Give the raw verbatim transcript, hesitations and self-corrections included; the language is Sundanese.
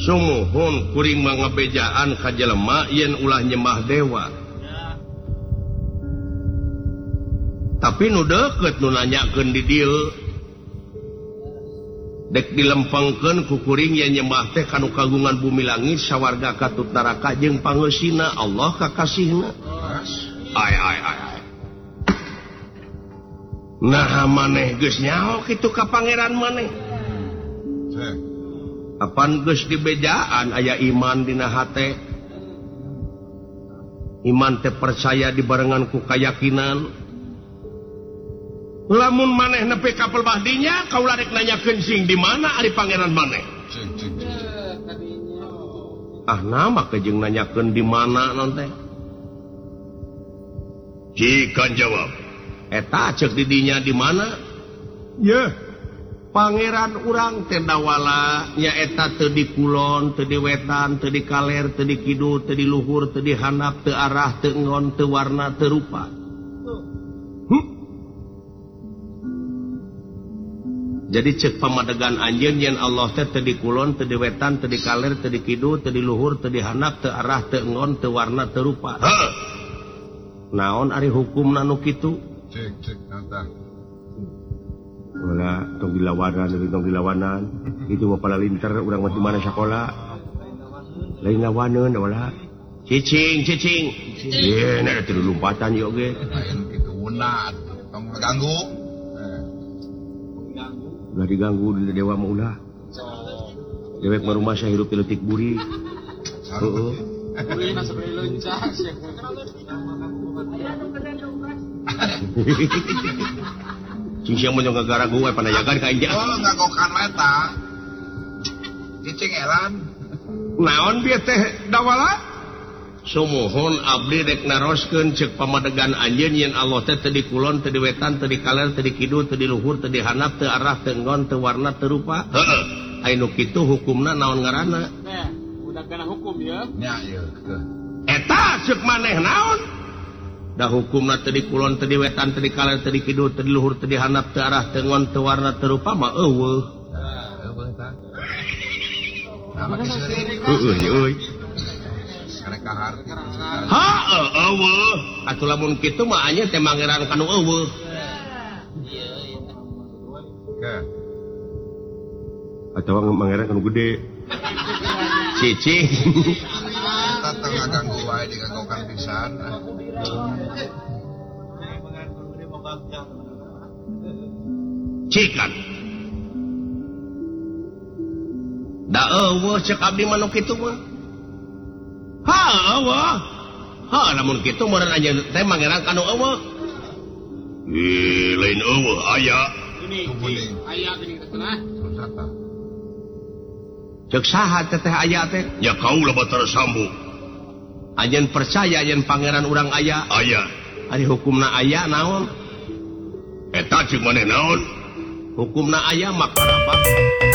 sumuhun kuring mangabejaan ka jelema yen ulah nyembah dewa. Tapi nu deukeut nu nanyakeun di dieu dek dilempengkeun ku kuring yen nyembah teh kanu kagungan bumi langit sawarga katut neraka jeung pangeusina Allah kakasihna. Ai ai ai ai. Nah maneh geus nyaho kitu ka pangeran maneh. Apan geus dibejaan aya iman dina hate. Iman teh percaya dibarengan ku kayakinan. Lamun maneh nepi ka pelbahdinya kaula rek nanyakeun sing di mana ari pangeran maneh. Ah nama kejeng nanyakeun di mana non teh. Jika jawab eta ceuk di dinya di mana? Yeuh. Pangeran urang teh dawala nya eta teu di kulon, teu di wetan, teu di kaler, teu di kidul, teu di luhur, teu di handap, teu arah, teu ngon, teu warna, teu rupa. Jadi cek pamadegan anjeun yen Allah teh teu di kulon, teu di wetan, teu di kaler, teu di kidul, teu di luhur, teu di handap, teu arah, teu ngon, teu warna, teu rupa. Heuh. Naon ari hukumna nu kitu? Cek cek nata. Wala tong dilawanan, tong dilawanan. Itu mah palalinter urang mah di mana sakola. Lain lawaneun wala. Cicing, cicing. Ye, na teu lompatan ieu ge. Lain kitu unat, tong ganggu. Ulah diganggu di dewa mah ulah. Dewek mah rumah saya hirup letik buri. Heeh. Buri mah sabari loncah. Cing sia mah ngagara gue panayagan ka inja. Oh, ngagokan eta. Cicing elan. Naon bieu teh dawala? Sumuhun abdi rek naroskeun ceuk pamadegan anjeun yen Allah teh teu di kulon, teu di wetan, teu di kaler, teu di kidul, teu di luhur, teu di handap, teu arah, teu ngon, teu warna, teu rupa. Heeh. Anu kitu hukumna naon ngaranna? Teh, udah kana hukum ya. Nya ieu. Eta ceuk maneh naon? Da hukumna teu di kulon, teu di wetan, teu di kaler, teu di kidul, teu di luhur, teu di handap, teu arah, teu ngon, teu warna, teu rupa mah eueuh. Nah, eueuh eta. Nah, make seuring. Eueuh euy. Ha, eueuh. Atuh lamun kitu mah anya teh mangeran kanu eueuh. Ka. Atawa mangeran kanu gede. Cicing. Kita tengah ganggu wae diganggukan pisan. Cikan. Da eueuh ceuk abdi mah nu kitu mah. Ha, eueuh. Ha, lamun kitu meureun aja teh mangeran kanu eueuh. Ih, lain eueuh aya. Geuning, aya geuning teh cenah. Ceuk saha teh aya teh? Ya kaula batar sambung. Ajeun percaya yen pangeran urang aya? Aya. Ari hukumna aya naon? Eta ceuk maneh naon? Hukumna aya mah karapa?